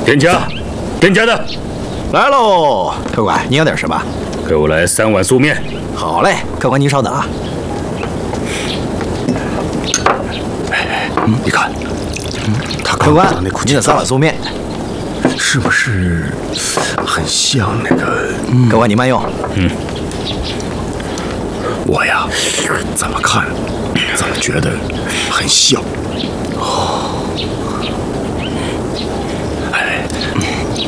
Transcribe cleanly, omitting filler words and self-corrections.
店家，店家的， 来喽，客官，你要点什么？ 给我来3碗素面。 好嘞，客官您稍等啊。 你看，他客官， 那您的3碗素面， 是不是很像那个？ 客官你慢用。 我呀，怎么看，怎么觉得很像。